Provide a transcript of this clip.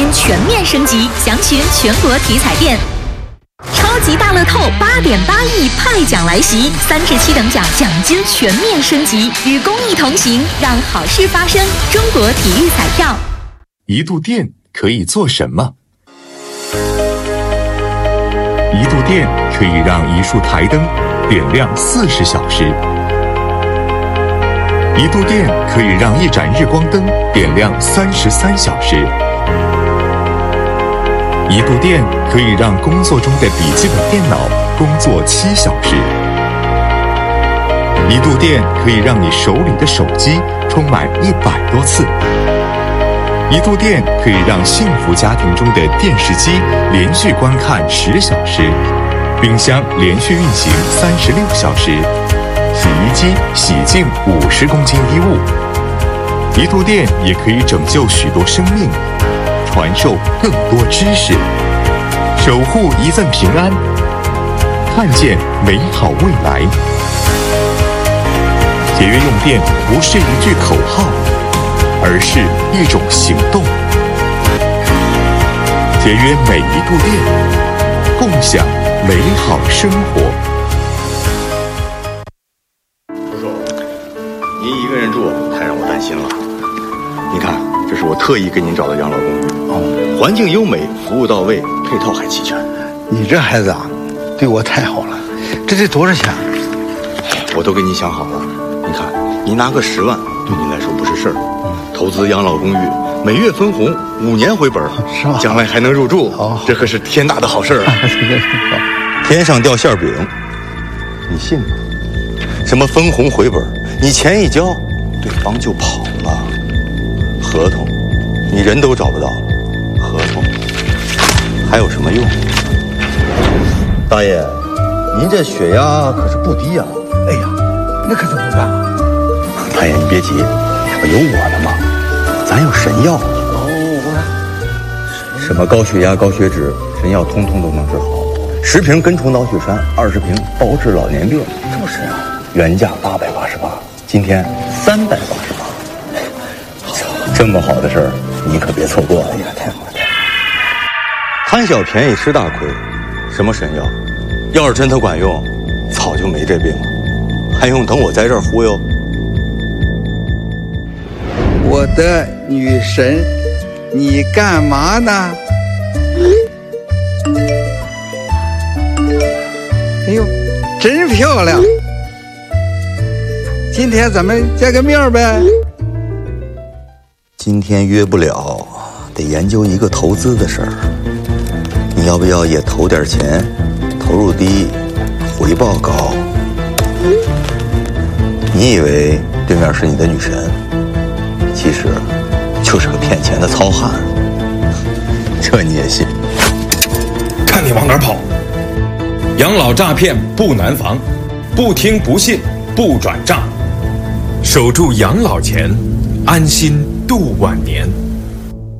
金全面升级，详询全国体彩店。超级大乐透8.8亿派奖来袭，3至7等奖奖金全面升级，与公益同行，让好事发生。中国体育彩票。 一度电可以做什么？一度电可以让一束台灯点亮40小时。一度电可以让一盏日光灯点亮33小时。一度电可以让工作中的笔记本电脑工作7小时。一度电可以让你手里的手机充满100多次。一度电可以让幸福家庭中的电视机连续观看10小时，冰箱连续运行36小时，洗衣机洗净50公斤衣物。一度电也可以拯救许多生命，传授更多知识，守护一份平安，看见美好未来。节约用电不是一句口号，而是一种行动。节约每一度电，共享美好生活。 叔叔，您一个人住太让我担心了。您看，这是我特意给您找的养老公寓，环境优美，服务到位，配套还齐全。 你这孩子啊，对我太好了。这得多少钱？ 我都给您想好了。您看，您拿个10万，对您来说不是事儿。投资养老公寓，每月分红，5年回本， 是吧？ 将来还能入住，这可是天大的好事啊！天上掉馅饼，你信吗？什么分红回本，你钱一交，对方就跑了。合同，你人都找不到了，合同还有什么用？大爷，您这血压可是不低呀！ 哎呀，那可怎么办？ 大爷，你别急，这不有我呢吗？咱有神药。什么高血压、高血脂，神药通通都能治好。10瓶根虫脑血栓，20瓶包治老年病。 这么神啊！ 原价888，今天388。这么好的事儿，你可别错过了。 哎呀，太好了！ 贪小便宜吃大亏，什么神药？要是真它管用，早就没这病了，还用等我在这儿忽悠？ 我的女神，你干嘛呢？哎呦，真漂亮！今天咱们见个面呗？ 今天约不了，得研究一个投资的事儿。你要不要也投点钱？投入低，回报高。你以为对面是你的女神，其实就是个骗钱的糙汉。这你也信？ 看你往哪儿跑！养老诈骗不难防，不听不信不转账，守住养老钱，安心度晚年。